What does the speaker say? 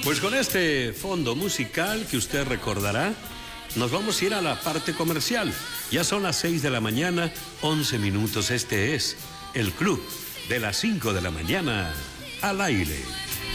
Pues con este fondo musical que usted recordará, nos vamos a ir a la parte comercial. Ya son las 6 de la mañana, 11 minutos. Este es el Club de las 5 de la mañana al aire.